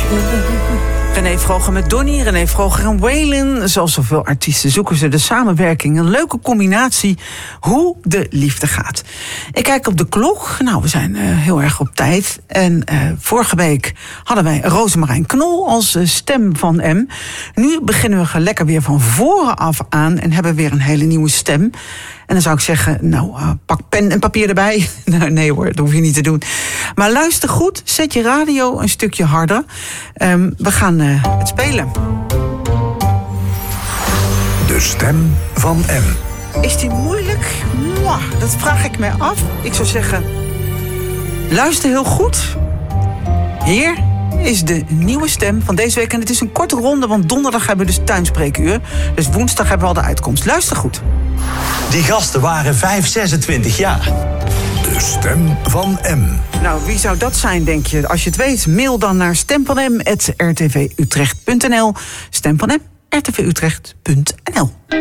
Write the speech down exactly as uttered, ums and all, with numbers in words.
René Vroger met Donnie, René Vroger en Waylon. Zoals zoveel artiesten zoeken ze de samenwerking. Een leuke combinatie hoe de liefde gaat. Ik kijk op de klok. Nou, we zijn uh, heel erg op tijd. En uh, vorige week hadden wij Rosemarijn Knol als uh, stem van M. Nu beginnen we lekker weer van voren af aan en hebben weer een hele nieuwe stem. En dan zou ik zeggen, nou, uh, pak pen en papier erbij. Nee hoor, dat hoef je niet te doen. Maar luister goed, zet je radio een stukje harder. Um, we gaan uh, het spelen. De stem van M. Is die moeilijk? Mwah, dat vraag ik mij af. Ik zou zeggen, luister heel goed. Hier is de nieuwe stem van deze week. En het is een korte ronde, want donderdag hebben we dus tuinspreekuur. Dus woensdag hebben we al de uitkomst. Luister goed. Die gasten waren vijf, zesentwintig jaar. De stem van M. Nou, wie zou dat zijn, denk je? Als je het weet, mail dan naar stem van m apenstaartje r t v utrecht punt n l. Stem van m, r t v utrecht punt n l.